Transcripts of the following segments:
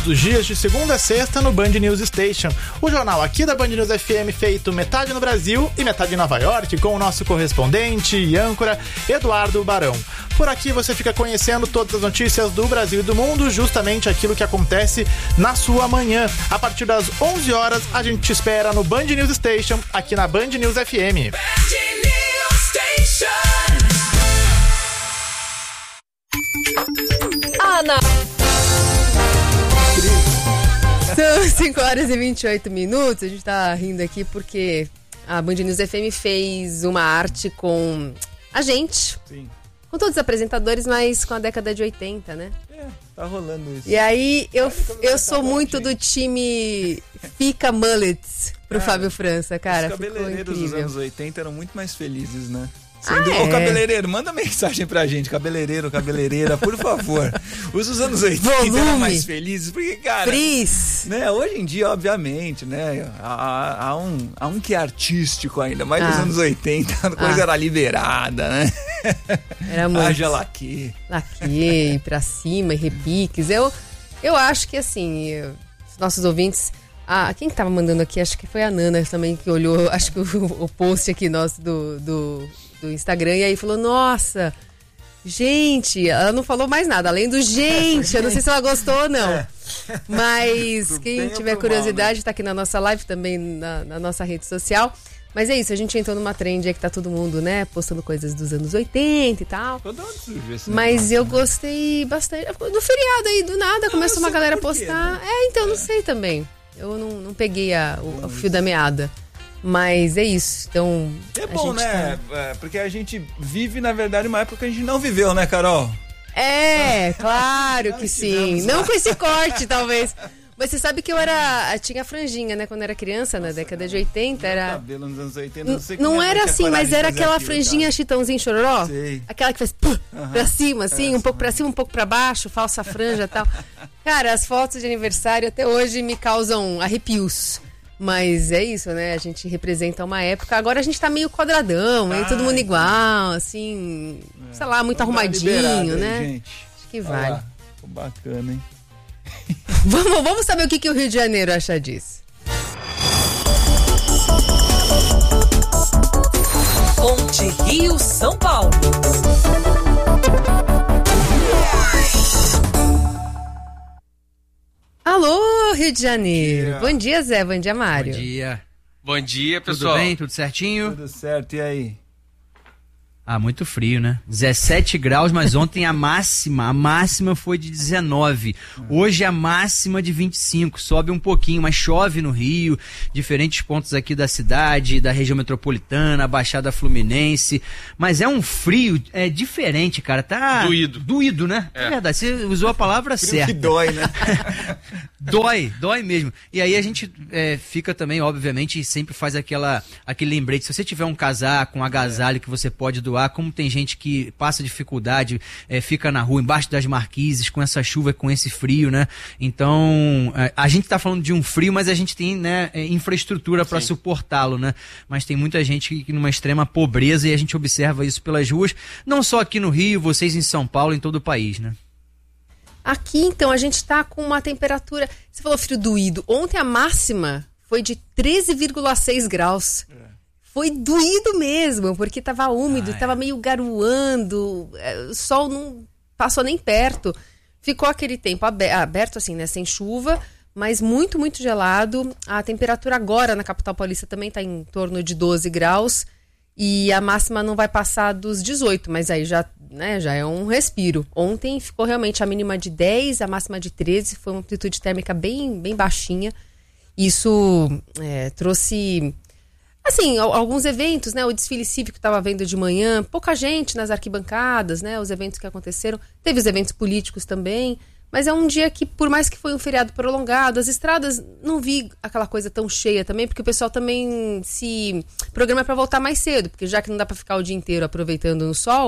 todos os dias, de segunda a sexta, no Band News Station. O jornal aqui da Band News FM, feito metade no Brasil e metade em Nova York, com o nosso correspondente e âncora, Eduardo Barão. Por aqui você fica conhecendo todas as notícias do Brasil e do mundo, justamente aquilo que acontece na sua manhã. A partir das 11 horas, a gente te espera no Band News Station, aqui na Band News FM. Band News Station. Ana. São 5 horas e 28 minutos. A gente tá rindo aqui porque a Band News FM fez uma arte com a gente. Sim. Com todos os apresentadores, mas com a década de 80, né? Tá rolando isso. E aí, eu sou muito do time Fica Mullets pro Fábio França, cara. Os cabeleireiros dos anos 80 eram muito mais felizes, né? É? Ô, cabeleireiro, manda mensagem pra gente, cabeleireiro, cabeleireira, por favor. Os dos anos 80 eram mais felizes, porque, cara... Frizz. Né, hoje em dia, obviamente, né, há um que é artístico ainda, mas nos anos 80 a coisa era liberada, né? Era muito. Haja laque, pra cima, e repiques. Eu acho que, assim, os nossos ouvintes... quem que tava mandando aqui? Acho que foi a Nana também que olhou, acho que o post aqui nosso do Instagram, e aí falou, nossa, gente, ela não falou mais nada, além do gente, eu não sei se ela gostou ou não. Mas quem tiver curiosidade, tá aqui na nossa live, também na nossa rede social. Mas é isso, a gente entrou numa trend aí que tá todo mundo, né, postando coisas dos anos 80 e tal. Mas eu gostei bastante. No feriado aí, do nada, começou uma galera a postar. Né? Então, não sei também. Eu não peguei o fio da meada. Mas é isso. Então. É bom, né? Porque a gente vive, na verdade, uma época que a gente não viveu, né, Carol? Claro que sim. Não com esse corte, talvez. Mas você sabe que eu tinha franjinha, né? Quando eu era criança, na década de 80, era... Cabelo nos anos 80, não era assim, mas era aquela franjinha Chitãozinho Chororó. Sei. Aquela que faz pra cima, assim, um pouco pra cima, um pouco pra baixo, falsa franja e tal. Cara, as fotos de aniversário até hoje me causam arrepios. Mas é isso, né? A gente representa uma época. Agora a gente tá meio quadradão, meio todo mundo igual, assim... sei lá, muito arrumadinho, né? Aí, gente. Acho que vale. Bacana, hein? Vamos saber o que o Rio de Janeiro acha disso. Ponte Rio São Paulo. Alô, Rio de Janeiro. Bom dia, Zé. Bom dia, Mário. Bom dia, pessoal. Tudo bem? Tudo certinho? Tudo certo. E aí? Muito frio, né? 17 graus, mas ontem a máxima foi de 19. Hoje a máxima de 25, sobe um pouquinho, mas chove no Rio, diferentes pontos aqui da cidade, da região metropolitana, Baixada Fluminense, mas é um frio diferente, cara, tá... Doído, né? É verdade, você usou a palavra certa. Que dói, né? Dói mesmo. E aí a gente fica também, obviamente, e sempre faz aquele lembrete, se você tiver um casaco, um agasalho que você pode doar, como tem gente que passa dificuldade, fica na rua, embaixo das marquises, com essa chuva, com esse frio, né? Então, a gente tá falando de um frio, mas a gente tem, né, infraestrutura para suportá-lo, né? Mas tem muita gente numa extrema pobreza e a gente observa isso pelas ruas, não só aqui no Rio, vocês em São Paulo, em todo o país, né? Aqui, então, a gente tá com uma temperatura... Você falou frio doído. Ontem a máxima foi de 13,6 graus. Foi doído mesmo, porque tava úmido, tava meio garoando, o sol não passou nem perto. Ficou aquele tempo aberto assim, né, sem chuva, mas muito, muito gelado. A temperatura agora na capital paulista também tá em torno de 12 graus e a máxima não vai passar dos 18, mas aí já é um respiro. Ontem ficou realmente a mínima de 10, a máxima de 13, foi uma amplitude térmica bem, bem baixinha. Isso trouxe... assim, alguns eventos, né? O desfile cívico estava vendo de manhã, pouca gente nas arquibancadas, né? Os eventos que aconteceram. Teve os eventos políticos também. Mas é um dia que, por mais que foi um feriado prolongado, as estradas não vi aquela coisa tão cheia também, porque o pessoal também se programa para voltar mais cedo, porque já que não dá para ficar o dia inteiro aproveitando no sol,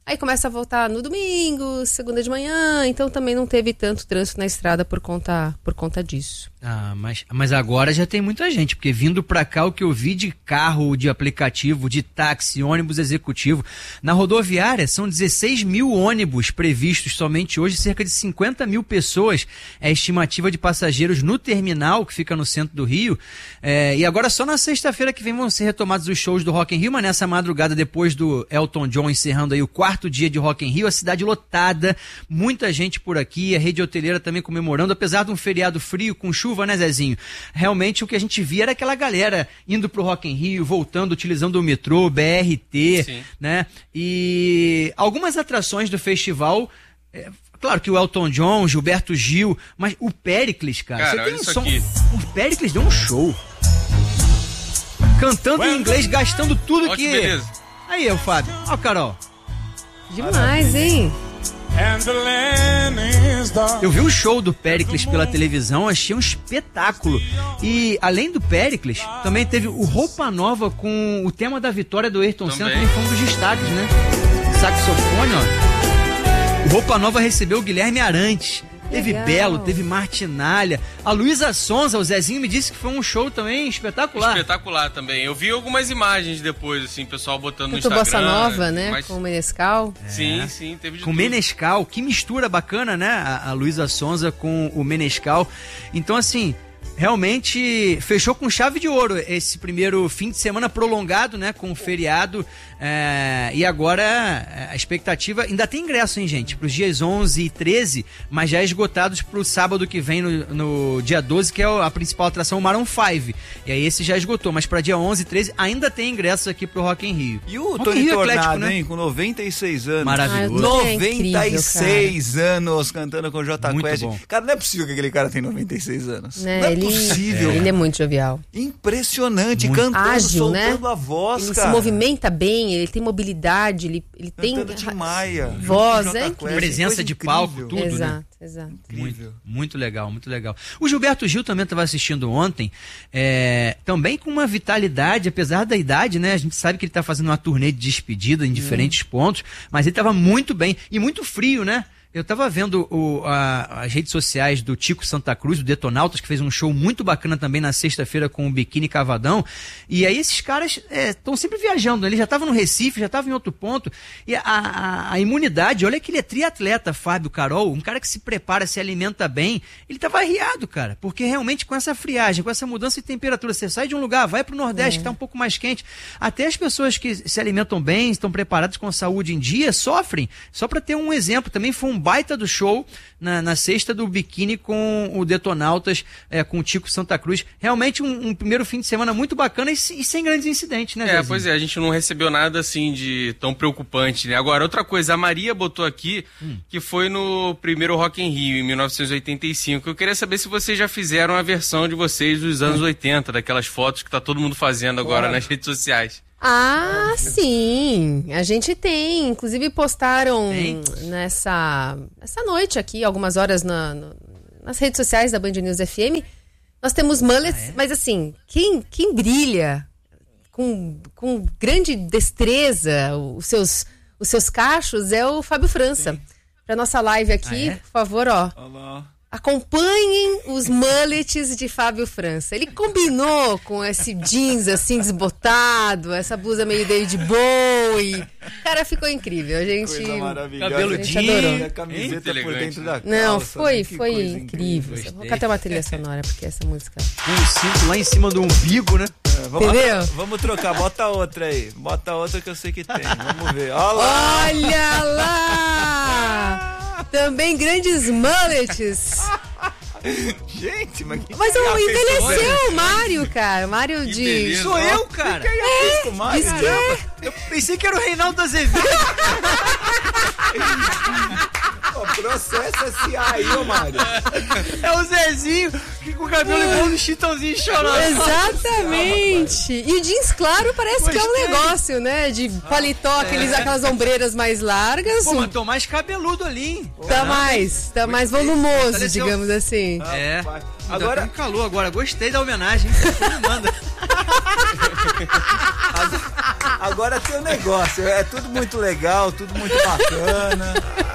Aí começa a voltar no domingo, segunda de manhã, então também não teve tanto trânsito na estrada por conta disso. Ah, mas agora já tem muita gente, porque vindo pra cá o que eu vi de carro, de aplicativo, de táxi, ônibus executivo, na rodoviária são 16 mil ônibus previstos somente hoje, cerca de 50 mil pessoas é a estimativa de passageiros no terminal, que fica no centro do Rio, e agora só na sexta-feira que vem vão ser retomados os shows do Rock in Rio, mas nessa madrugada depois do Elton John encerrando aí o 4º dia de Rock in Rio, a cidade lotada, muita gente por aqui, a rede hoteleira também comemorando, apesar de um feriado frio com chuva, né, Zezinho? Realmente o que a gente via era aquela galera indo pro Rock in Rio, voltando, utilizando o metrô, BRT, Sim. né? E algumas atrações do festival, claro que o Elton John, Gilberto Gil, mas o Péricles, cara, Cara, você tem olha isso noção? aqui. O Péricles deu um show. Cantando em inglês, gastando tudo Olha que que... beleza. Aí, o Fábio. Ó, Carol. Demais, hein? Eu vi o show do Péricles pela televisão, achei um espetáculo. E além do Péricles, também teve o Roupa Nova com o tema da vitória do Ayrton Senna, Também. também foi um dos destaques, né? Saxofone, ó. O Roupa Nova recebeu o Guilherme Arantes. Teve Legal. Belo, teve Martinalha. A Luísa Sonza, o Zezinho me disse que foi um show também espetacular. Espetacular também. Eu vi algumas imagens depois, assim, pessoal botando no Canto Instagram. Bossa Nova, né? Mas... Com o Menescal. Sim, teve de Com tudo. Menescal, que mistura bacana, né? A Luísa Sonza com o Menescal. Então, assim, realmente fechou com chave de ouro esse primeiro fim de semana prolongado, né? Com o feriado. E agora a expectativa... Ainda tem ingresso, hein, gente? Para os dias 11 e 13, mas já esgotados para o sábado que vem, no dia 12, que é a principal atração, o Maroon 5. E aí esse já esgotou, mas para dia 11 e 13 ainda tem ingressos aqui pro Rock in Rio. E o Rock in Tony Rio Tornado, eclético, né? hein? Com 96 anos. Maravilhoso. Ah, é incrível, 96 anos cantando com o Jota Muito Quest. bom. Cara, não é possível que aquele cara tenha 96 anos. Né? Não é possível. Ele é muito jovial. Impressionante. Muito Cantando, ágil, né? soltando a voz, Ele cara. se movimenta bem, ele tem mobilidade, ele tem Cantando Tim Maia. voz, junto com é Jota incrível. Quest, Presença coisa de incrível. palco, tudo, né? Exato, exato. Muito legal, muito legal. O Gilberto Gil também estava assistindo ontem, também com uma vitalidade, apesar da idade, né? A gente sabe que ele está fazendo uma turnê de despedida em diferentes pontos, mas ele estava muito bem e muito frio, né? Eu tava vendo as redes sociais do Tico Santa Cruz, do Detonautas, que fez um show muito bacana também na sexta-feira com o Biquíni Cavadão. E aí esses caras estão sempre viajando. Ele já estava no Recife, já estava em outro ponto. E a imunidade, olha que ele é triatleta, Fábio, Carol, um cara que se prepara, se alimenta bem. Ele tava arriado, cara, porque realmente com essa friagem, com essa mudança de temperatura, você sai de um lugar, vai pro Nordeste, que tá um pouco mais quente. Até as pessoas que se alimentam bem, estão preparadas com a saúde em dia, sofrem. Só para ter um exemplo, também foi um baita do show na sexta do Biquíni com o Detonautas, com o Tico Santa Cruz. Realmente um primeiro fim de semana muito bacana e sem grandes incidentes, né, Zezinho? Pois é, a gente não recebeu nada assim de tão preocupante, né? Agora, outra coisa, a Maria botou aqui que foi no primeiro Rock in Rio, em 1985. Eu queria saber se vocês já fizeram a versão de vocês dos anos 80, daquelas fotos que tá todo mundo fazendo agora nas redes sociais. Ah, sim, a gente tem. Inclusive postaram nessa noite aqui, algumas horas nas redes sociais da Band News FM. Nós temos mullets, mas assim, quem brilha com grande destreza os seus cachos é o Fábio França. Para nossa live aqui, por favor, ó. Olá. Acompanhem os mullets de Fábio França. Ele combinou com esse jeans assim desbotado, essa blusa meio David Bowie. Cara, ficou incrível. A gente Coisa maravilhosa. Cabelo a gente adorou. A camiseta Muito por elegante, dentro da calça. Não, né? foi Que coisa incrível. Vou colocar até uma trilha sonora, porque essa música... Um cinto lá em cima do umbigo, né? Entendeu? Vamos trocar, bota outra aí. Bota outra que eu sei que tem. Vamos ver. Olha lá. Olha lá! Também grandes mullets. Gente, mas que Mas cagada envelheceu o Mário, cara. Mário de... beleza. Sou eu, cara! fez com o Mário? Diz que é. Eu pensei que era o Reinaldo Azevedo. Pô, processa esse aí, ô Mário. É o Zezinho, que com o cabelo igual do Chitãozinho chorando. Exatamente. E o jeans claro parece que é um Gostei. negócio, né? De paletó, aquelas ombreiras mais largas. Pô, mas tô mais cabeludo ali, hein? Tá mais volumoso, Fortaleceu. digamos assim. É. Rapaz. Agora Agora, com calor agora. Gostei da homenagem. Me manda. Agora tem um negócio, é tudo muito legal, tudo muito bacana.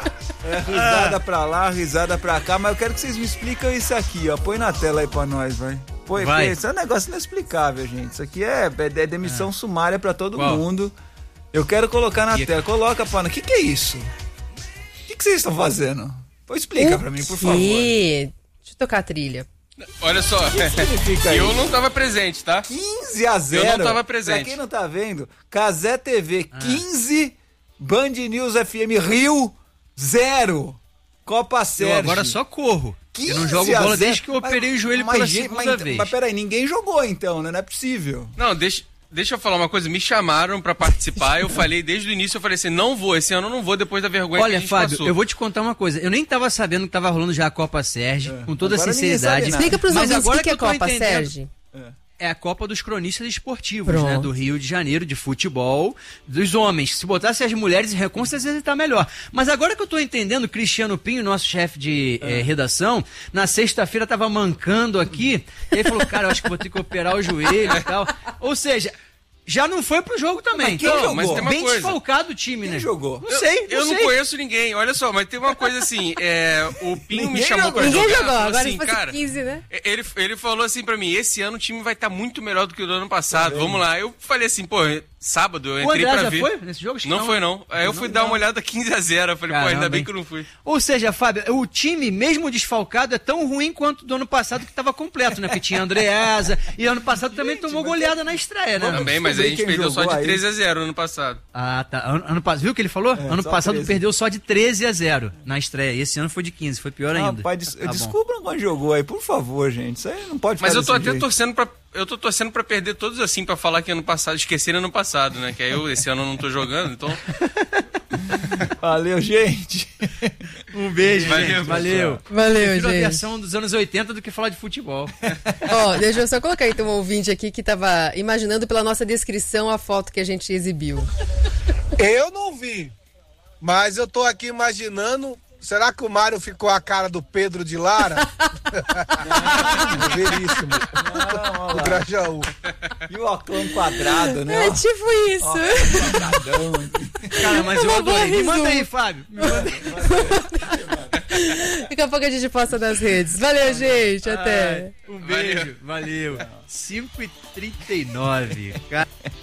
Risada pra lá, risada pra cá, mas eu quero que vocês me expliquem isso aqui, ó. Põe na tela aí pra nós, vai. Põe, isso é um negócio inexplicável, gente. Isso aqui é demissão sumária pra todo mundo. Eu quero colocar na tela. Coloca, Pana. O que é isso? O que vocês estão fazendo? Explica pra mim, por favor. Deixa eu tocar a trilha. Olha só, O que significa eu isso? não tava presente, tá? 15-0. Eu não tava presente. Pra quem não tá vendo, Cazé TV 15, Band News FM Rio 0. Copa Sérgio. Eu agora só corro. Eu não jogo bola desde que eu operei o joelho pela segunda vez. Mas peraí, ninguém jogou então, né? Não é possível. Não, deixa eu falar uma coisa. Me chamaram pra participar. Eu falei desde o início, eu falei assim, não vou. Esse ano eu não vou depois da vergonha que a Olha, gente Fábio, passou. eu vou te contar uma coisa. Eu nem tava sabendo que tava rolando já a Copa Sérgio, com toda Agora ninguém sinceridade. sabe nada. Explica pros Mas ouvintes o agora que é que eu tô Copa, entendendo- Sérgio. É a Copa dos Cronistas Esportivos, Pronto. né? Do Rio de Janeiro, de futebol, dos homens. Se botasse as mulheres, com certeza tá melhor. Mas agora que eu tô entendendo, Cristiano Pinho, nosso chefe de redação, na sexta-feira tava mancando aqui, e ele falou, cara, eu acho que vou ter que operar o joelho e tal. Ou seja, já não foi pro jogo também. Mas quem jogou? Mas tem uma Bem coisa. desfalcado o time, Quem né? jogou? Não sei, Eu não sei. conheço ninguém, olha só, mas tem uma coisa assim, o Pinho me Ninguém chamou jogou. pra Ninguém jogar, jogou, falou agora assim, se fosse cara, 15, né? ele falou assim pra mim, esse ano o time vai estar muito melhor do que o do ano passado, vamos lá. Eu falei assim, pô, sábado eu O entrei André pra já ver. foi nesse jogo? Acho que Não foi não, aí eu fui dar uma olhada 15-0, eu falei, pô, ainda Caramba, bem hein? que eu não fui. Ou seja, Fábio, o time, mesmo desfalcado, é tão ruim quanto do ano passado que estava completo, né? Porque tinha Andreasa e ano passado também tomou goleada na estreia, né? Também, mas a gente quem perdeu só jogou de aí. 13-0 ano passado. Ah, tá. Ano passado, viu o que ele falou? Ano só passado 13. perdeu só de 13-0 na estreia. E esse ano foi de 15, foi pior ainda. Rapaz, Tá bom. descubram quando jogou aí, por favor, gente. Isso aí não pode Mas ficar eu tô desse até jeito. torcendo pra. Eu tô torcendo pra perder todos assim, pra falar que ano passado, esquecer ano passado, né? Que aí esse ano eu não tô jogando, então. Valeu, gente. Um beijo, Valeu, gente. Valeu. Valeu, Prefiro a gente. versão dos anos 80 do que falar de futebol. Ó, deixa eu só colocar então um ouvinte aqui que tava imaginando pela nossa descrição a foto que a gente exibiu. Eu não vi, mas eu tô aqui imaginando. Será que o Mário ficou a cara do Pedro de Lara? Veríssimo. O Grajaú. E o óculos quadrado, né? É tipo isso. Quadradão. Cara, mas eu Uma boa adorei. Me manda resumo. aí, Fábio. Me manda aí. Daqui a pouco a gente posta nas redes. Valeu, gente. Até. Um beijo. Valeu. 5h39. Cara.